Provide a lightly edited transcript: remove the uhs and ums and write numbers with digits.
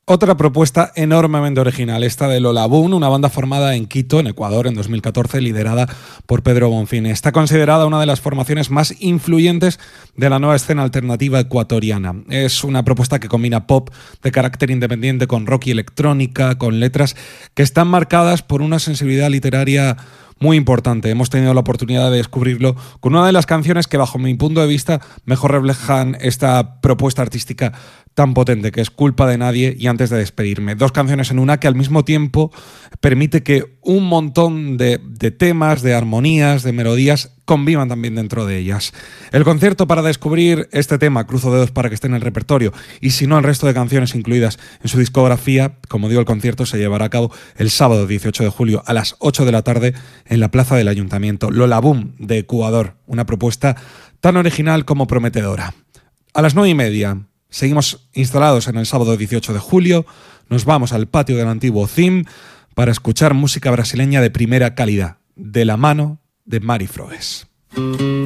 Otra propuesta enormemente original, esta de Lola Boom, una banda formada en Quito, en Ecuador, en 2014, liderada por Pedro Bonfine. Está considerada una de las formaciones más influyentes de la nueva escena alternativa ecuatoriana. Es una propuesta que combina pop de carácter independiente con rock y electrónica, con letras que están marcadas por una sensibilidad literaria muy importante. Hemos tenido la oportunidad de descubrirlo con una de las canciones que, bajo mi punto de vista, mejor reflejan esta propuesta artística tan potente, que es Culpa de Nadie y Antes de Despedirme. Dos canciones en una que al mismo tiempo permite que un montón de temas, de armonías, de melodías convivan también dentro de ellas. El concierto para descubrir este tema, cruzo dedos para que esté en el repertorio, y si no el resto de canciones incluidas en su discografía, como digo, el concierto se llevará a cabo el sábado 18 de julio a las 8 de la tarde en la plaza del Ayuntamiento. Lola Boom de Ecuador, una propuesta tan original como prometedora. A las 9:30 seguimos instalados en el sábado 18 de julio, nos vamos al patio del antiguo CIM para escuchar música brasileña de primera calidad, de la mano de Mari Froes.